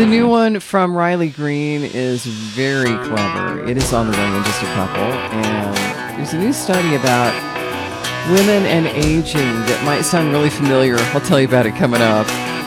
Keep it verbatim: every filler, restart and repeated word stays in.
The new one from Riley Green is very clever. It is on the way in just a couple. And there's a new study about women and aging that might sound really familiar. I'll tell you about it coming up.